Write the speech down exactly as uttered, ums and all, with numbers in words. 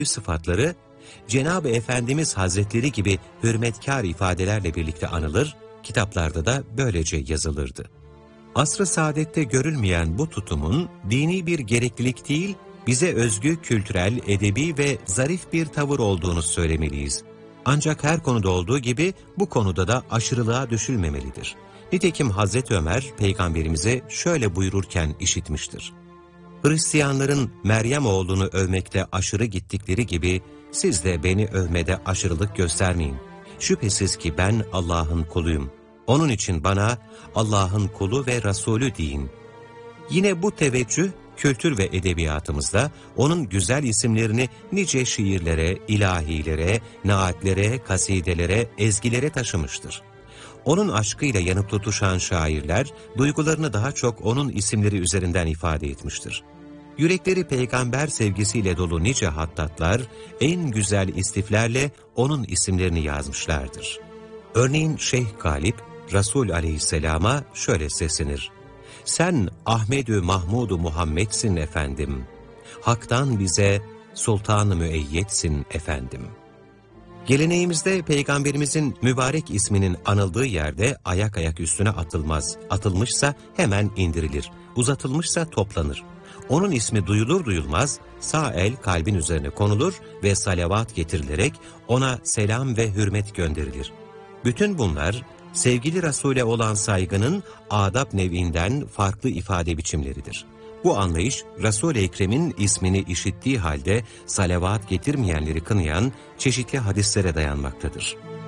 sıfatları Cenab-ı Efendimiz Hazretleri gibi hürmetkar ifadelerle birlikte anılır, kitaplarda da böylece yazılırdı. Asr-ı saadette görülmeyen bu tutumun dini bir gereklilik değil, bize özgü kültürel, edebi ve zarif bir tavır olduğunu söylemeliyiz. Ancak her konuda olduğu gibi bu konuda da aşırılığa düşülmemelidir. Nitekim Hazreti Ömer Peygamberimize şöyle buyururken işitmiştir: Hristiyanların Meryem oğlunu övmekte aşırı gittikleri gibi siz de beni övmede aşırılık göstermeyin. Şüphesiz ki ben Allah'ın kuluyum. Onun için bana Allah'ın kulu ve Resulü deyin. Yine bu teveccüh kültür ve edebiyatımızda onun güzel isimlerini nice şiirlere, ilahilere, naatlere, kasidelere, ezgilere taşımıştır. Onun aşkıyla yanıp tutuşan şairler, duygularını daha çok onun isimleri üzerinden ifade etmiştir. Yürekleri peygamber sevgisiyle dolu nice hattatlar, en güzel istiflerle onun isimlerini yazmışlardır. Örneğin Şeyh Galip, Resul aleyhisselama şöyle seslenir: Sen Ahmed-ü Mahmud-u Muhammed'sin efendim. Hak'tan bize Sultan-ı Müeyyed'sin efendim. Geleneğimizde Peygamberimizin mübarek isminin anıldığı yerde ayak ayak üstüne atılmaz. Atılmışsa hemen indirilir, uzatılmışsa toplanır. Onun ismi duyulur duyulmaz sağ el kalbin üzerine konulur ve salavat getirilerek ona selam ve hürmet gönderilir. Bütün bunlar sevgili Resul'e olan saygının adab nevinden farklı ifade biçimleridir. Bu anlayış Resul-i Ekrem'in ismini işittiği halde salavat getirmeyenleri kınayan çeşitli hadislere dayanmaktadır.